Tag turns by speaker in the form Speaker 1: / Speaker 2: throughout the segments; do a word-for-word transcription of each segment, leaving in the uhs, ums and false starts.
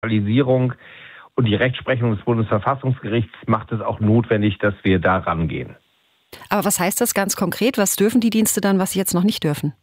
Speaker 1: Digitalisierung und die Rechtsprechung des Bundesverfassungsgerichts macht es auch notwendig, dass wir da rangehen.
Speaker 2: Aber was heißt das ganz konkret? Was dürfen die Dienste dann, was sie jetzt noch nicht dürfen?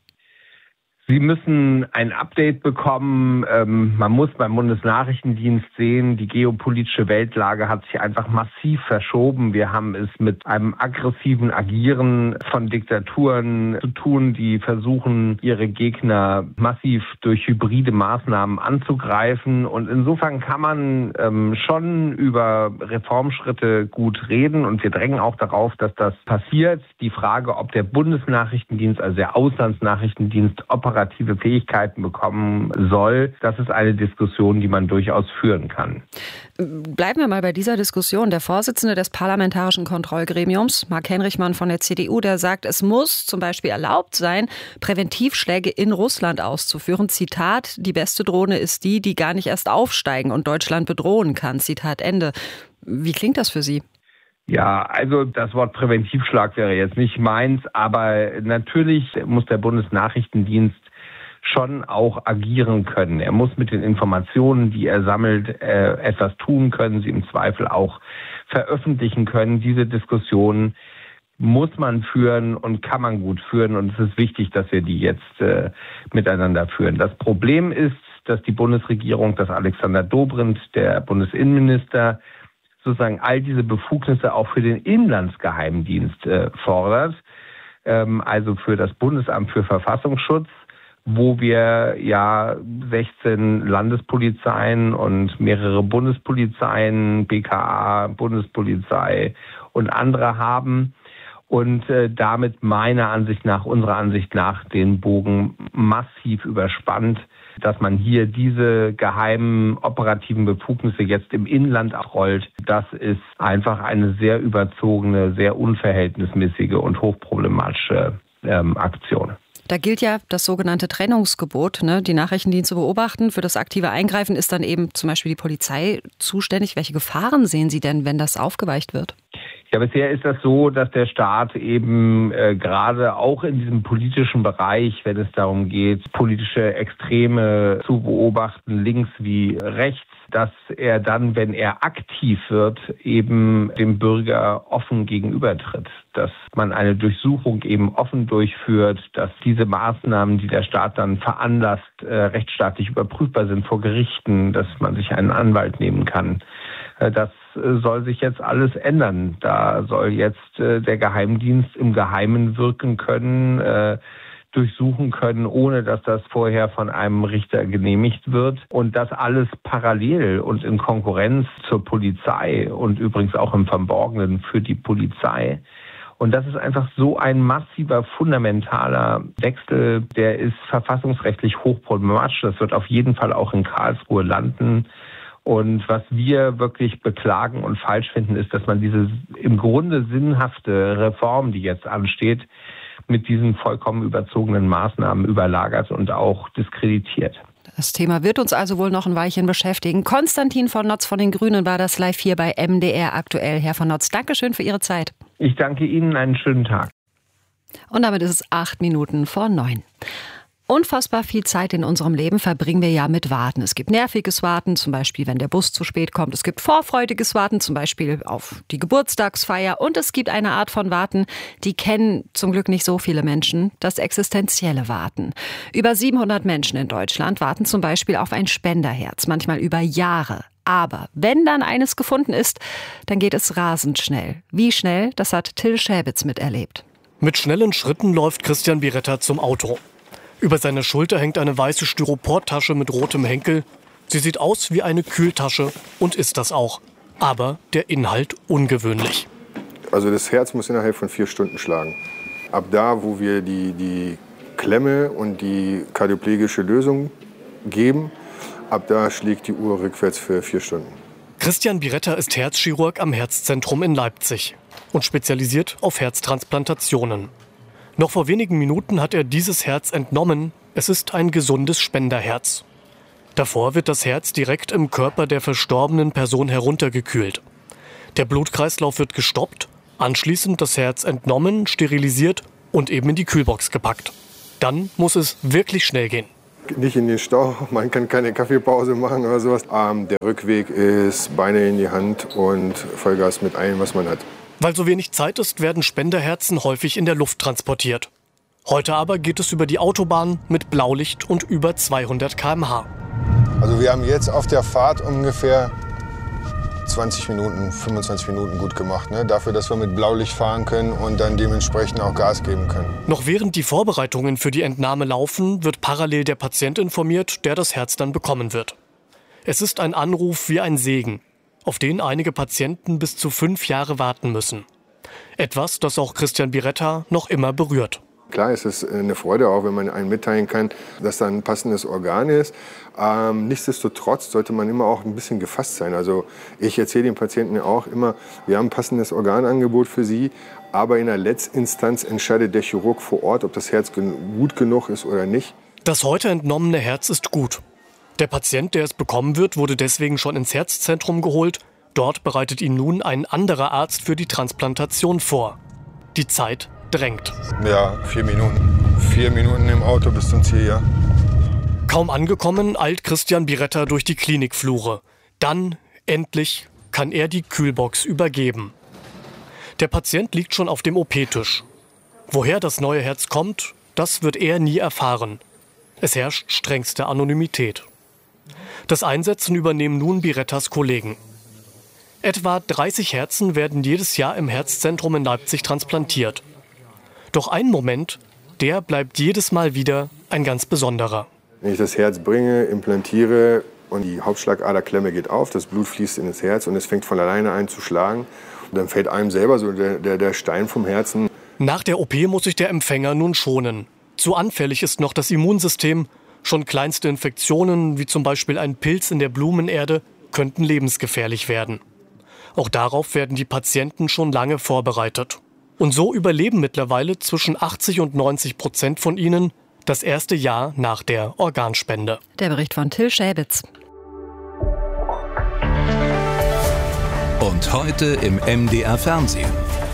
Speaker 1: Sie müssen ein Update bekommen. Ähm, man muss beim Bundesnachrichtendienst sehen, die geopolitische Weltlage hat sich einfach massiv verschoben. Wir haben es mit einem aggressiven Agieren von Diktaturen zu tun, die versuchen, ihre Gegner massiv durch hybride Maßnahmen anzugreifen. Und insofern kann man ähm, schon über Reformschritte gut reden. Und wir drängen auch darauf, dass das passiert. Die Frage, ob der Bundesnachrichtendienst, also der Auslandsnachrichtendienst, operativ operative Fähigkeiten bekommen soll, das ist eine Diskussion, die man durchaus führen kann.
Speaker 2: Bleiben wir mal bei dieser Diskussion. Der Vorsitzende des Parlamentarischen Kontrollgremiums, Marc Henrichmann von der C D U, der sagt, es muss zum Beispiel erlaubt sein, Präventivschläge in Russland auszuführen. Zitat, die beste Drohne ist die, die gar nicht erst aufsteigen und Deutschland bedrohen kann. Zitat Ende. Wie klingt das für Sie?
Speaker 1: Ja, also das Wort Präventivschlag wäre jetzt nicht meins, aber natürlich muss der Bundesnachrichtendienst schon auch agieren können. Er muss mit den Informationen, die er sammelt, äh, etwas tun können, sie im Zweifel auch veröffentlichen können. Diese Diskussion muss man führen und kann man gut führen und es ist wichtig, dass wir die jetzt äh, miteinander führen. Das Problem ist, dass die Bundesregierung, dass Alexander Dobrindt, der Bundesinnenminister, sozusagen all diese Befugnisse auch für den Inlandsgeheimdienst äh, fordert, ähm, also für das Bundesamt für Verfassungsschutz, wo wir ja sechzehn Landespolizeien und mehrere Bundespolizeien, B K A, Bundespolizei und andere haben und äh, damit meiner Ansicht nach, unserer Ansicht nach, den Bogen massiv überspannt, dass man hier diese geheimen operativen Befugnisse jetzt im Inland abrollt. Das ist einfach eine sehr überzogene, sehr unverhältnismäßige und hochproblematische ähm, Aktion.
Speaker 2: Da gilt ja das sogenannte Trennungsgebot, ne? Die Nachrichtendienste beobachten. Für das aktive Eingreifen ist dann eben zum Beispiel die Polizei zuständig. Welche Gefahren sehen Sie denn, wenn das aufgeweicht wird?
Speaker 1: Ja, bisher ist das so, dass der Staat eben äh, gerade auch in diesem politischen Bereich, wenn es darum geht, politische Extreme zu beobachten, links wie rechts, dass er dann, wenn er aktiv wird, eben dem Bürger offen gegenübertritt. Dass man eine Durchsuchung eben offen durchführt, dass diese Maßnahmen, die der Staat dann veranlasst, äh, rechtsstaatlich überprüfbar sind vor Gerichten, dass man sich einen Anwalt nehmen kann. Äh, das soll sich jetzt alles ändern. Da soll jetzt äh, der Geheimdienst im Geheimen wirken können, äh, durchsuchen können, ohne dass das vorher von einem Richter genehmigt wird. Und das alles parallel und in Konkurrenz zur Polizei und übrigens auch im Verborgenen für die Polizei. Und das ist einfach so ein massiver, fundamentaler Wechsel, der ist verfassungsrechtlich hochproblematisch. Das wird auf jeden Fall auch in Karlsruhe landen. Und was wir wirklich beklagen und falsch finden, ist, dass man diese im Grunde sinnhafte Reform, die jetzt ansteht, mit diesen vollkommen überzogenen Maßnahmen überlagert und auch diskreditiert.
Speaker 2: Das Thema wird uns also wohl noch ein Weilchen beschäftigen. Konstantin von Notz von den Grünen war das live hier bei M D R aktuell. Herr von Notz, Dankeschön für Ihre Zeit.
Speaker 1: Ich danke Ihnen, einen schönen Tag.
Speaker 2: Und damit ist es acht Minuten vor neun. Unfassbar viel Zeit in unserem Leben verbringen wir ja mit Warten. Es gibt nerviges Warten, zum Beispiel wenn der Bus zu spät kommt. Es gibt vorfreudiges Warten, zum Beispiel auf die Geburtstagsfeier. Und es gibt eine Art von Warten, die kennen zum Glück nicht so viele Menschen, das existenzielle Warten. Über siebenhundert Menschen in Deutschland warten zum Beispiel auf ein Spenderherz, manchmal über Jahre. Aber wenn dann eines gefunden ist, dann geht es rasend schnell. Wie schnell, das hat Till Schäbitz miterlebt.
Speaker 3: Mit schnellen Schritten läuft Christian Biretta zum Auto. Über seiner Schulter hängt eine weiße Styroportasche mit rotem Henkel. Sie sieht aus wie eine Kühltasche und ist das auch. Aber der Inhalt ungewöhnlich.
Speaker 4: Also das Herz muss innerhalb von vier Stunden schlagen. Ab da, wo wir die, die Klemme und die kardioplegische Lösung geben, ab da schlägt die Uhr rückwärts für vier Stunden.
Speaker 3: Christian Biretta ist Herzchirurg am Herzzentrum in Leipzig und spezialisiert auf Herztransplantationen. Noch vor wenigen Minuten hat er dieses Herz entnommen. Es ist ein gesundes Spenderherz. Davor wird das Herz direkt im Körper der verstorbenen Person heruntergekühlt. Der Blutkreislauf wird gestoppt, anschließend das Herz entnommen, sterilisiert und eben in die Kühlbox gepackt. Dann muss es wirklich schnell gehen.
Speaker 4: nicht in den Stau, man kann keine Kaffeepause machen oder sowas. Ähm, der Rückweg ist Beine in die Hand und Vollgas mit allem, was man hat.
Speaker 3: Weil so wenig Zeit ist, werden Spenderherzen häufig in der Luft transportiert. Heute aber geht es über die Autobahn mit Blaulicht und über zweihundert Kilometer pro Stunde.
Speaker 4: Also wir haben jetzt auf der Fahrt ungefähr zwanzig Minuten, fünfundzwanzig Minuten gut gemacht, ne? Dafür, dass wir mit Blaulicht fahren können und dann dementsprechend auch Gas geben können.
Speaker 3: Noch während die Vorbereitungen für die Entnahme laufen, wird parallel der Patient informiert, der das Herz dann bekommen wird. Es ist ein Anruf wie ein Segen, auf den einige Patienten bis zu fünf Jahre warten müssen. Etwas, das auch Christian Biretta noch immer berührt.
Speaker 4: Klar ist es eine Freude, auch wenn man einem mitteilen kann, dass da ein passendes Organ ist. Ähm, nichtsdestotrotz sollte man immer auch ein bisschen gefasst sein. Also ich erzähle den Patienten auch immer, wir haben ein passendes Organangebot für sie, aber in der Letztinstanz entscheidet der Chirurg vor Ort, ob das Herz gut genug ist oder nicht.
Speaker 3: Das heute entnommene Herz ist gut. Der Patient, der es bekommen wird, wurde deswegen schon ins Herzzentrum geholt. Dort bereitet ihn nun ein anderer Arzt für die Transplantation vor. Die Zeit drängt.
Speaker 4: Ja, vier Minuten. Vier Minuten im Auto bis zum Ziel, ja.
Speaker 3: Kaum angekommen, eilt Christian Biretta durch die Klinikflure. Dann, endlich, kann er die Kühlbox übergeben. Der Patient liegt schon auf dem O P-Tisch. Woher das neue Herz kommt, das wird er nie erfahren. Es herrscht strengste Anonymität. Das Einsetzen übernehmen nun Birettas Kollegen. Etwa dreißig Herzen werden jedes Jahr im Herzzentrum in Leipzig transplantiert. Doch ein Moment, der bleibt jedes Mal wieder ein ganz besonderer.
Speaker 4: Wenn ich das Herz bringe, implantiere und die Hauptschlagaderklemme geht auf, das Blut fließt in das Herz und es fängt von alleine an zu schlagen. Und dann fällt einem selber so der, der, der Stein vom Herzen.
Speaker 3: Nach der O P muss sich der Empfänger nun schonen. Zu anfällig ist noch das Immunsystem. Schon kleinste Infektionen, wie zum Beispiel ein Pilz in der Blumenerde, könnten lebensgefährlich werden. Auch darauf werden die Patienten schon lange vorbereitet. Und so überleben mittlerweile zwischen achtzig und neunzig Prozent von ihnen das erste Jahr nach der Organspende.
Speaker 2: Der Bericht von Till Schäbitz.
Speaker 5: Und heute im M D R Fernsehen.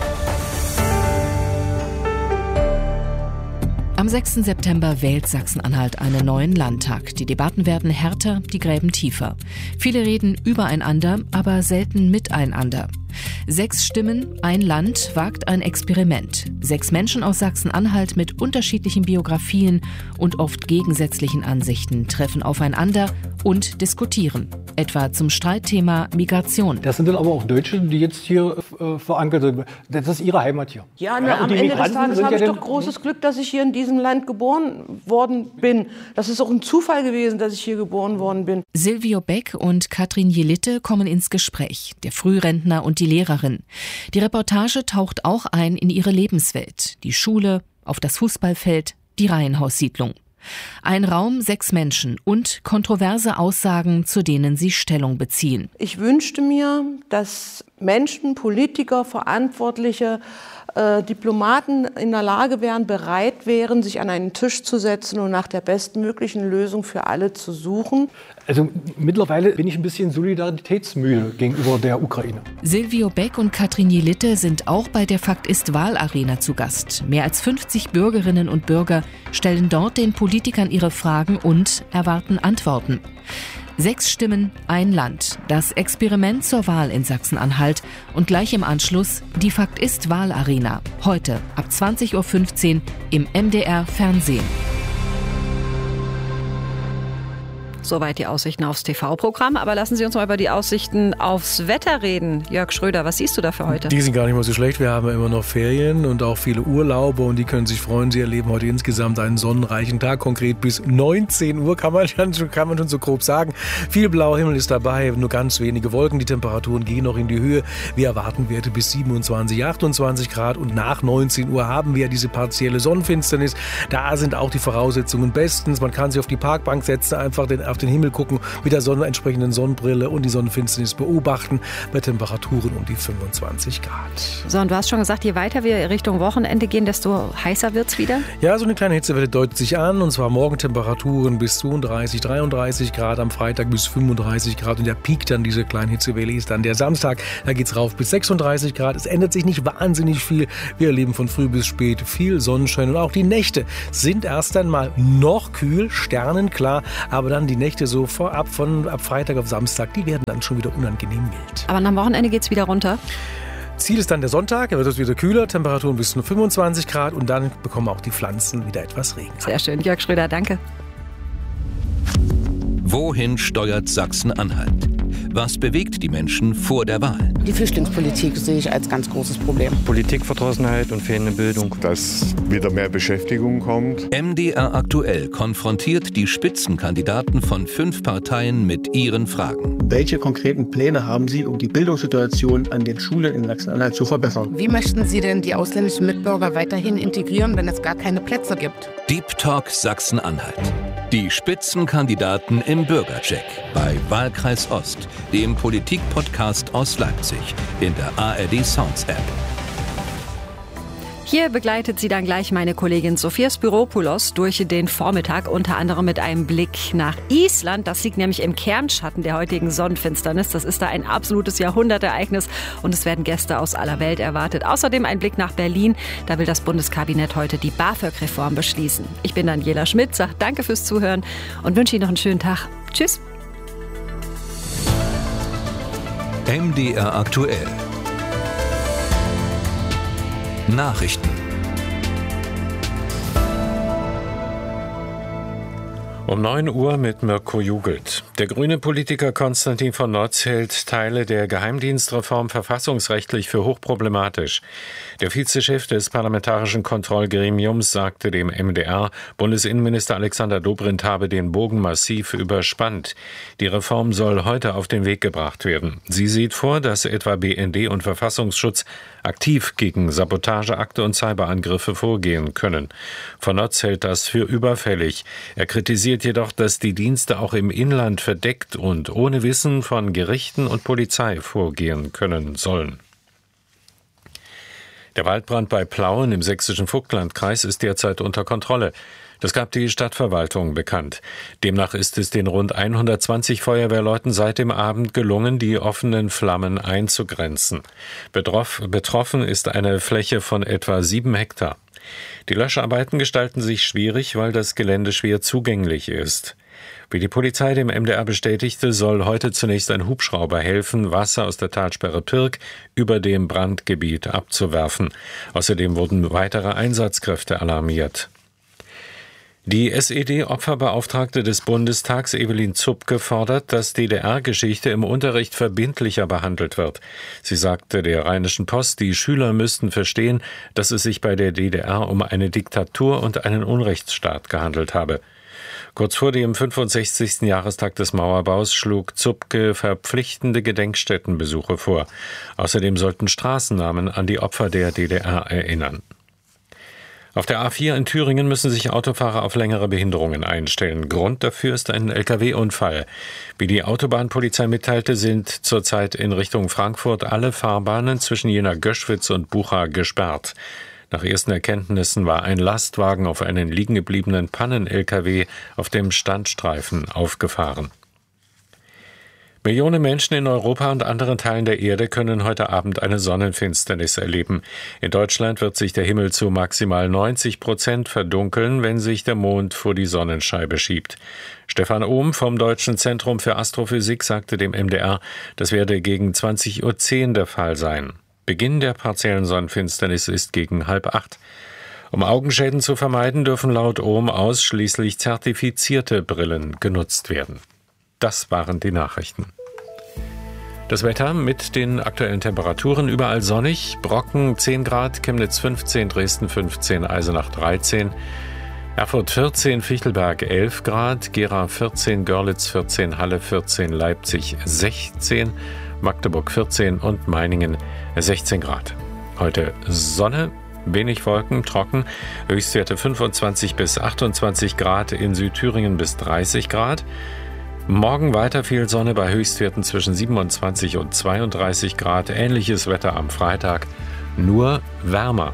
Speaker 6: Am sechsten September wählt Sachsen-Anhalt einen neuen Landtag. Die Debatten werden härter, die Gräben tiefer. Viele reden übereinander, aber selten miteinander. Sechs Stimmen, ein Land wagt ein Experiment. Sechs Menschen aus Sachsen-Anhalt mit unterschiedlichen Biografien und oft gegensätzlichen Ansichten treffen aufeinander und diskutieren. Etwa zum Streitthema Migration.
Speaker 7: Das sind dann aber auch Deutsche, die jetzt hier äh, verankert sind. Das ist ihre Heimat hier.
Speaker 8: Ja, na, ja am Ende des Tages habe ich ja doch großes Glück, dass ich hier in diesem Land geboren worden bin. Das ist auch ein Zufall gewesen, dass ich hier geboren worden bin.
Speaker 6: Silvio Beck und Katrin Jelitte kommen ins Gespräch. Der Frührentner und die Lehrerin. Die Reportage taucht auch ein in ihre Lebenswelt. Die Schule, auf das Fußballfeld, die Reihenhaussiedlung. Ein Raum, sechs Menschen und kontroverse Aussagen, zu denen sie Stellung beziehen.
Speaker 8: Ich wünschte mir, dass Menschen, Politiker, Verantwortliche, äh, Diplomaten in der Lage wären, bereit wären, sich an einen Tisch zu setzen und nach der bestmöglichen Lösung für alle zu suchen.
Speaker 7: Also mittlerweile bin ich ein bisschen solidaritätsmüde gegenüber der Ukraine.
Speaker 6: Silvio Beck und Katrin Jelitte sind auch bei der Fakt ist Wahlarena zu Gast. Mehr als fünfzig Bürgerinnen und Bürger stellen dort den Politikern ihre Fragen und erwarten Antworten. Sechs Stimmen, ein Land. Das Experiment zur Wahl in Sachsen-Anhalt. Und gleich im Anschluss die Fakt ist Wahlarena. Heute ab zwanzig Uhr fünfzehn im M D R Fernsehen.
Speaker 2: Soweit die Aussichten aufs T V-Programm. Aber lassen Sie uns mal über die Aussichten aufs Wetter reden. Jörg Schröder, was siehst du da für heute?
Speaker 9: Die sind gar nicht mal so schlecht. Wir haben ja immer noch Ferien und auch viele Urlaube und die können sich freuen. Sie erleben heute insgesamt einen sonnenreichen Tag. Konkret bis neunzehn Uhr kann man schon, kann man schon so grob sagen. Viel blauer Himmel ist dabei, nur ganz wenige Wolken. Die Temperaturen gehen noch in die Höhe. Wir erwarten Werte bis siebenundzwanzig, achtundzwanzig Grad und nach neunzehn Uhr haben wir diese partielle Sonnenfinsternis. Da sind auch die Voraussetzungen bestens. Man kann sich auf die Parkbank setzen, einfach den auf den Himmel gucken, mit der Sonne entsprechenden Sonnenbrille und die Sonnenfinsternis beobachten bei Temperaturen um die fünfundzwanzig Grad.
Speaker 2: So, und du hast schon gesagt, je weiter wir Richtung Wochenende gehen, desto heißer wird es wieder?
Speaker 9: Ja, so eine kleine Hitzewelle deutet sich an, und zwar Morgentemperaturen bis zweiunddreißig, dreiunddreißig Grad, am Freitag bis fünfunddreißig Grad, und der Peak dann, diese kleine Hitzewelle, ist dann der Samstag, da geht's rauf bis sechsunddreißig Grad. Es ändert sich nicht wahnsinnig viel, wir erleben von früh bis spät viel Sonnenschein, und auch die Nächte sind erst einmal noch kühl, sternenklar, aber dann die Nächte so vorab von ab Freitag auf Samstag, die werden dann schon wieder unangenehm mild.
Speaker 2: Aber am Wochenende geht's wieder runter?
Speaker 9: Ziel ist dann der Sonntag, er wird es wieder kühler, Temperaturen bis zu fünfundzwanzig Grad, und dann bekommen auch die Pflanzen wieder etwas Regen.
Speaker 2: Sehr schön, Jörg Schröder, danke.
Speaker 5: Wohin steuert Sachsen-Anhalt? Was bewegt die Menschen vor der Wahl?
Speaker 10: Die Flüchtlingspolitik sehe ich als ganz großes Problem.
Speaker 11: Politikverdrossenheit und fehlende Bildung.
Speaker 4: Dass wieder mehr Beschäftigung kommt.
Speaker 5: M D R aktuell konfrontiert die Spitzenkandidaten von fünf Parteien mit ihren Fragen.
Speaker 12: Welche konkreten Pläne haben Sie, um die Bildungssituation an den Schulen in Sachsen-Anhalt zu verbessern?
Speaker 10: Wie möchten Sie denn die ausländischen Mitbürger weiterhin integrieren, wenn es gar keine Plätze gibt?
Speaker 5: Deep Talk Sachsen-Anhalt. Die Spitzenkandidaten im Bürgercheck bei Wahlkreis Ost, dem Politik-Podcast aus Leipzig, in der A R D Sounds App.
Speaker 2: Hier begleitet sie dann gleich meine Kollegin Sophia Spiropoulos durch den Vormittag, unter anderem mit einem Blick nach Island. Das liegt nämlich im Kernschatten der heutigen Sonnenfinsternis. Das ist da ein absolutes Jahrhundertereignis, und es werden Gäste aus aller Welt erwartet. Außerdem ein Blick nach Berlin. Da will das Bundeskabinett heute die BAföG-Reform beschließen. Ich bin Daniela Schmidt, sage danke fürs Zuhören und wünsche Ihnen noch einen schönen Tag. Tschüss.
Speaker 5: M D R aktuell. Nachrichten.
Speaker 13: Um neun Uhr mit Mirko Jugelt. Der grüne Politiker Konstantin von Notz hält Teile der Geheimdienstreform verfassungsrechtlich für hochproblematisch. Der Vizechef des Parlamentarischen Kontrollgremiums sagte dem M D R, Bundesinnenminister Alexander Dobrindt habe den Bogen massiv überspannt. Die Reform soll heute auf den Weg gebracht werden. Sie sieht vor, dass etwa B N D und Verfassungsschutz aktiv gegen Sabotageakte und Cyberangriffe vorgehen können. Von Notz hält das für überfällig. Er kritisiert jedoch, dass die Dienste auch im Inland verdeckt und ohne Wissen von Gerichten und Polizei vorgehen können sollen. Der Waldbrand bei Plauen im sächsischen Vogtlandkreis ist derzeit unter Kontrolle. Das gab die Stadtverwaltung bekannt. Demnach ist es den rund hundertzwanzig Feuerwehrleuten seit dem Abend gelungen, die offenen Flammen einzugrenzen. Betroff, betroffen ist eine Fläche von etwa sieben Hektar. Die Löscharbeiten gestalten sich schwierig, weil das Gelände schwer zugänglich ist. Wie die Polizei dem M D R bestätigte, soll heute zunächst ein Hubschrauber helfen, Wasser aus der Talsperre Pirk über dem Brandgebiet abzuwerfen. Außerdem wurden weitere Einsatzkräfte alarmiert. Die S E D-Opferbeauftragte des Bundestags Evelyn Zupke fordert, dass D D R-Geschichte im Unterricht verbindlicher behandelt wird. Sie sagte der Rheinischen Post, die Schüler müssten verstehen, dass es sich bei der D D R um eine Diktatur und einen Unrechtsstaat gehandelt habe. Kurz vor dem fünfundsechzigsten Jahrestag des Mauerbaus schlug Zupke verpflichtende Gedenkstättenbesuche vor. Außerdem sollten Straßennamen an die Opfer der D D R erinnern. Auf der A vier in Thüringen müssen sich Autofahrer auf längere Behinderungen einstellen. Grund dafür ist ein L K W-Unfall. Wie die Autobahnpolizei mitteilte, sind zurzeit in Richtung Frankfurt alle Fahrbahnen zwischen Jena-Göschwitz und Bucha gesperrt. Nach ersten Erkenntnissen war ein Lastwagen auf einen liegengebliebenen Pannen-L K W auf dem Standstreifen aufgefahren. Millionen Menschen in Europa und anderen Teilen der Erde können heute Abend eine Sonnenfinsternis erleben. In Deutschland wird sich der Himmel zu maximal neunzig Prozent verdunkeln, wenn sich der Mond vor die Sonnenscheibe schiebt. Stefan Ohm vom Deutschen Zentrum für Astrophysik sagte dem M D R, das werde gegen zwanzig Uhr zehn der Fall sein. Beginn der partiellen Sonnenfinsternis ist gegen halb acht. Um Augenschäden zu vermeiden, dürfen laut Ohm ausschließlich zertifizierte Brillen genutzt werden. Das waren die Nachrichten. Das Wetter mit den aktuellen Temperaturen: überall sonnig, Brocken zehn Grad, Chemnitz fünfzehn, Dresden fünfzehn, Eisenach dreizehn, Erfurt vierzehn, Fichtelberg elf Grad, Gera vierzehn, Görlitz vierzehn, Halle vierzehn, Leipzig sechzehn, Magdeburg vierzehn und Meiningen sechzehn Grad. Heute Sonne, wenig Wolken, trocken, Höchstwerte fünfundzwanzig bis achtundzwanzig Grad, in Südthüringen bis dreißig Grad. Morgen weiter viel Sonne bei Höchstwerten zwischen siebenundzwanzig und zweiunddreißig Grad. Ähnliches Wetter am Freitag, nur wärmer.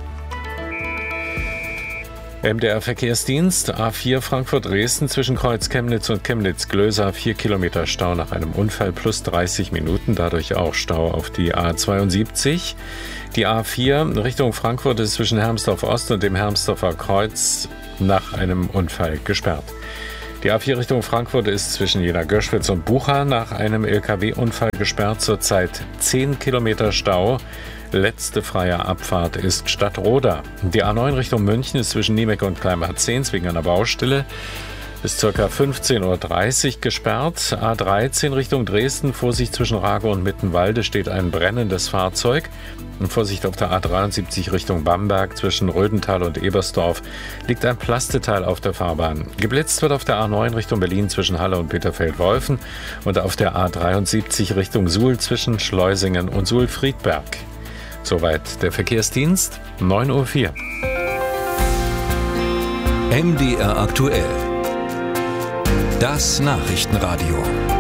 Speaker 13: M D R-Verkehrsdienst, A vier Frankfurt-Dresden zwischen Kreuz Chemnitz und Chemnitz-Glösa, vier Kilometer Stau nach einem Unfall plus dreißig Minuten, dadurch auch Stau auf die A zweiundsiebzig. Die A vier Richtung Frankfurt ist zwischen Hermsdorf Ost und dem Hermsdorfer Kreuz nach einem Unfall gesperrt. Die A vier Richtung Frankfurt ist zwischen Jena-Göschwitz und Bucha nach einem L K W-Unfall gesperrt, zurzeit zehn Kilometer Stau. Letzte freie Abfahrt ist Stadtroda. Die A neun Richtung München ist zwischen Niemek und Kleinbad-Zehns wegen einer Baustelle bis ca. fünfzehn Uhr dreißig gesperrt. A dreizehn Richtung Dresden, Vorsicht zwischen Rage und Mittenwalde steht ein brennendes Fahrzeug. Und Vorsicht auf der A dreiundsiebzig Richtung Bamberg zwischen Rödental und Ebersdorf liegt ein Plasteteil auf der Fahrbahn. Geblitzt wird auf der A neun Richtung Berlin zwischen Halle und Bitterfeld-Wolfen und auf der A dreiundsiebzig Richtung Suhl zwischen Schleusingen und Suhl-Friedberg. Soweit der Verkehrsdienst, neun Uhr vier.
Speaker 5: M D R aktuell. Das Nachrichtenradio.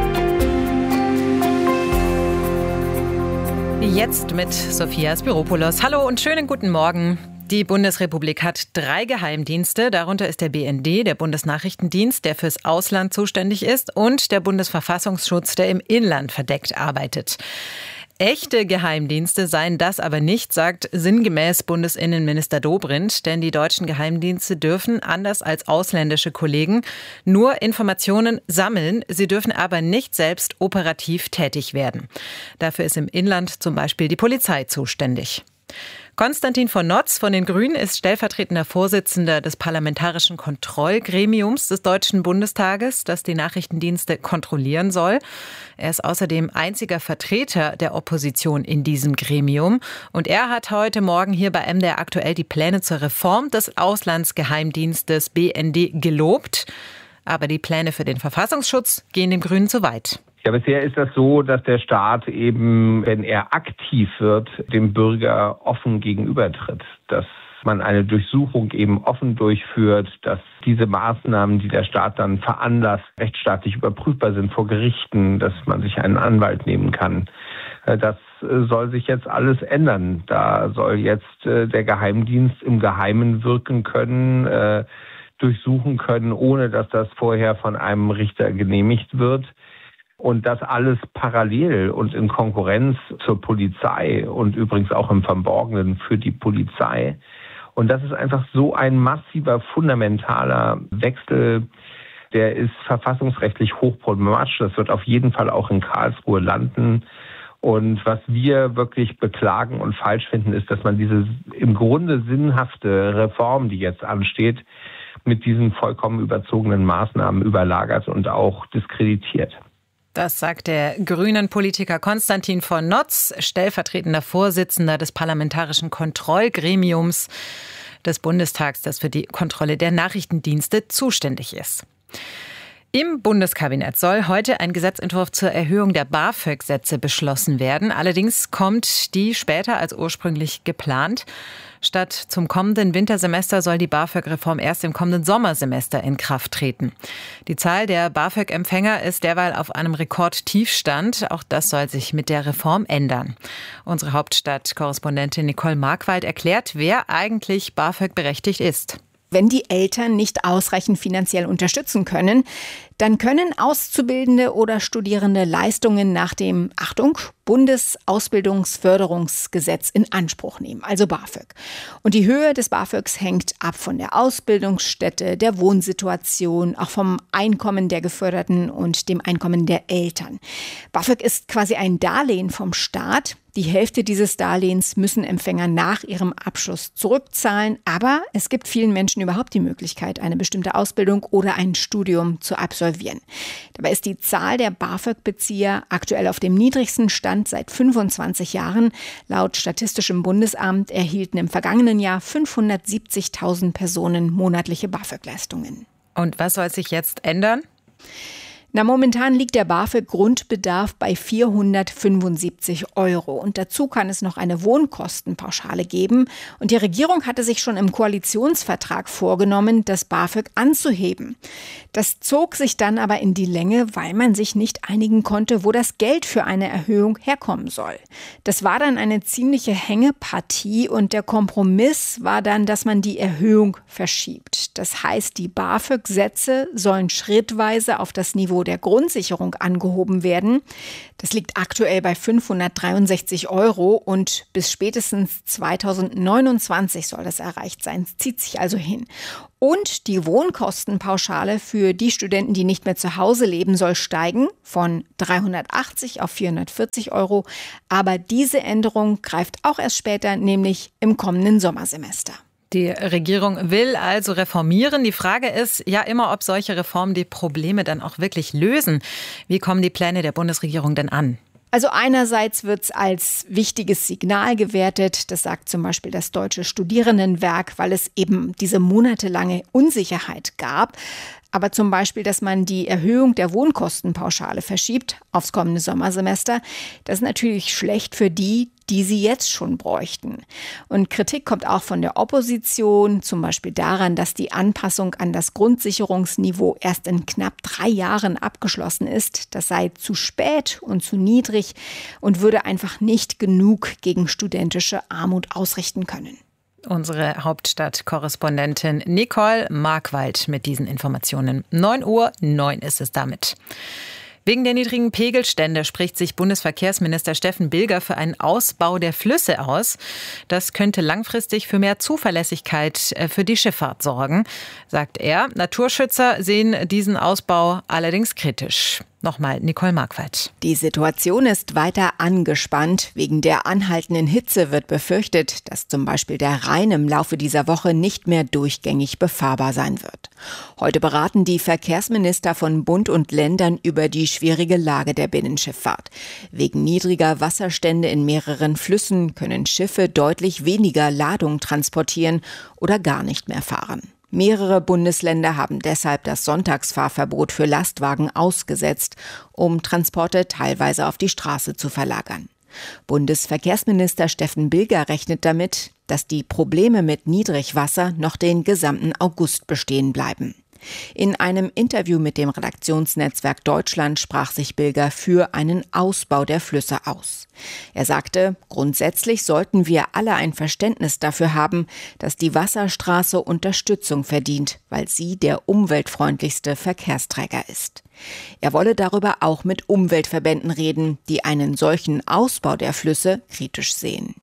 Speaker 14: Jetzt mit Sophia Spiropoulos. Hallo und schönen guten Morgen. Die Bundesrepublik hat drei Geheimdienste. Darunter ist der B N D, der Bundesnachrichtendienst, der fürs Ausland zuständig ist, und der Bundesverfassungsschutz, der im Inland verdeckt arbeitet. Echte Geheimdienste seien das aber nicht, sagt sinngemäß Bundesinnenminister Dobrindt, denn die deutschen Geheimdienste dürfen, anders als ausländische Kollegen, nur Informationen sammeln. Sie dürfen aber nicht selbst operativ tätig werden. Dafür ist im Inland zum Beispiel die Polizei zuständig. Konstantin von Notz von den Grünen ist stellvertretender Vorsitzender des Parlamentarischen Kontrollgremiums des Deutschen Bundestages, das die Nachrichtendienste kontrollieren soll. Er ist außerdem einziger Vertreter der Opposition in diesem Gremium. Und er hat heute Morgen hier bei M D R aktuell die Pläne zur Reform des Auslandsgeheimdienstes B N D gelobt. Aber die Pläne für den Verfassungsschutz gehen den Grünen zu weit.
Speaker 1: Ja, bisher ist das so, dass der Staat eben, wenn er aktiv wird, dem Bürger offen gegenübertritt. Dass man eine Durchsuchung eben offen durchführt, dass diese Maßnahmen, die der Staat dann veranlasst, rechtsstaatlich überprüfbar sind vor Gerichten, dass man sich einen Anwalt nehmen kann. Das soll sich jetzt alles ändern. Da soll jetzt der Geheimdienst im Geheimen wirken können, durchsuchen können, ohne dass das vorher von einem Richter genehmigt wird. Und das alles parallel und in Konkurrenz zur Polizei und übrigens auch im Verborgenen für die Polizei. Und das ist einfach so ein massiver, fundamentaler Wechsel, der ist verfassungsrechtlich hochproblematisch. Das wird auf jeden Fall auch in Karlsruhe landen. Und was wir wirklich beklagen und falsch finden, ist, dass man diese im Grunde sinnhafte Reform, die jetzt ansteht, mit diesen vollkommen überzogenen Maßnahmen überlagert und auch diskreditiert.
Speaker 14: Das sagt der grünen Politiker Konstantin von Notz, stellvertretender Vorsitzender des Parlamentarischen Kontrollgremiums des Bundestags, das für die Kontrolle der Nachrichtendienste zuständig ist. Im Bundeskabinett soll heute ein Gesetzentwurf zur Erhöhung der BAföG-Sätze beschlossen werden. Allerdings kommt die später als ursprünglich geplant. Statt zum kommenden Wintersemester soll die BAföG-Reform erst im kommenden Sommersemester in Kraft treten. Die Zahl der BAföG-Empfänger ist derweil auf einem Rekordtiefstand. Auch das soll sich mit der Reform ändern. Unsere Hauptstadt-Korrespondentin Nicole Markwald erklärt, wer eigentlich BAföG berechtigt ist.
Speaker 15: Wenn die Eltern nicht ausreichend finanziell unterstützen können, dann können Auszubildende oder Studierende Leistungen nach dem, Achtung, Bundesausbildungsförderungsgesetz in Anspruch nehmen, also BAföG. Und die Höhe des BAföGs hängt ab von der Ausbildungsstätte, der Wohnsituation, auch vom Einkommen der Geförderten und dem Einkommen der Eltern. BAföG ist quasi ein Darlehen vom Staat. Die Hälfte dieses Darlehens müssen Empfänger nach ihrem Abschluss zurückzahlen. Aber es gibt vielen Menschen überhaupt die Möglichkeit, eine bestimmte Ausbildung oder ein Studium zu absolvieren. Dabei ist die Zahl der BAföG-Bezieher aktuell auf dem niedrigsten Stand seit fünfundzwanzig Jahren. Laut Statistischem Bundesamt erhielten im vergangenen Jahr fünfhundertsiebzigtausend Personen monatliche BAföG-Leistungen.
Speaker 14: Und was soll sich jetzt ändern?
Speaker 15: Na, momentan liegt der BAföG-Grundbedarf bei vierhundertfünfundsiebzig Euro. Und dazu kann es noch eine Wohnkostenpauschale geben. Und die Regierung hatte sich schon im Koalitionsvertrag vorgenommen, das BAföG anzuheben. Das zog sich dann aber in die Länge, weil man sich nicht einigen konnte, wo das Geld für eine Erhöhung herkommen soll. Das war dann eine ziemliche Hängepartie und der Kompromiss war dann, dass man die Erhöhung verschiebt. Das heißt, die BAföG-Sätze sollen schrittweise auf das Niveau der Grundsicherung angehoben werden. Das liegt aktuell bei fünfhundertdreiundsechzig Euro und bis spätestens zweitausendneunundzwanzig soll das erreicht sein. Es zieht sich also hin. Und die Wohnkostenpauschale für die Studenten, die nicht mehr zu Hause leben, soll steigen von dreihundertachtzig auf vierhundertvierzig Euro. Aber diese Änderung greift auch erst später, nämlich im kommenden Sommersemester.
Speaker 14: Die Regierung will also reformieren. Die Frage ist ja immer, ob solche Reformen die Probleme dann auch wirklich lösen. Wie kommen die Pläne der Bundesregierung denn an?
Speaker 15: Also einerseits wird es als wichtiges Signal gewertet, das sagt zum Beispiel das Deutsche Studierendenwerk, weil es eben diese monatelange Unsicherheit gab. Aber zum Beispiel, dass man die Erhöhung der Wohnkostenpauschale verschiebt aufs kommende Sommersemester, das ist natürlich schlecht für die, die sie jetzt schon bräuchten. Und Kritik kommt auch von der Opposition, zum Beispiel daran, dass die Anpassung an das Grundsicherungsniveau erst in knapp drei Jahren abgeschlossen ist. Das sei zu spät und zu niedrig und würde einfach nicht genug gegen studentische Armut ausrichten können.
Speaker 14: Unsere Hauptstadtkorrespondentin Nicole Markwald mit diesen Informationen. neun Uhr neun ist es damit. Wegen der niedrigen Pegelstände spricht sich Bundesverkehrsminister Steffen Bilger für einen Ausbau der Flüsse aus. Das könnte langfristig für mehr Zuverlässigkeit für die Schifffahrt sorgen, sagt er. Naturschützer sehen diesen Ausbau allerdings kritisch. Nochmal Nicole Markwald.
Speaker 15: Die Situation ist weiter angespannt. Wegen der anhaltenden Hitze wird befürchtet, dass zum Beispiel der Rhein im Laufe dieser Woche nicht mehr durchgängig befahrbar sein wird. Heute beraten die Verkehrsminister von Bund und Ländern über die schwierige Lage der Binnenschifffahrt. Wegen niedriger Wasserstände in mehreren Flüssen können Schiffe deutlich weniger Ladung transportieren oder gar nicht mehr fahren. Mehrere Bundesländer haben deshalb das Sonntagsfahrverbot für Lastwagen ausgesetzt, um Transporte teilweise auf die Straße zu verlagern. Bundesverkehrsminister Steffen Bilger rechnet damit, dass die Probleme mit Niedrigwasser noch den gesamten August bestehen bleiben. In einem Interview mit dem Redaktionsnetzwerk Deutschland sprach sich Bilger für einen Ausbau der Flüsse aus. Er sagte, grundsätzlich sollten wir alle ein Verständnis dafür haben, dass die Wasserstraße Unterstützung verdient, weil sie der umweltfreundlichste Verkehrsträger ist. Er wolle darüber auch mit Umweltverbänden reden, die einen solchen Ausbau der Flüsse kritisch sehen.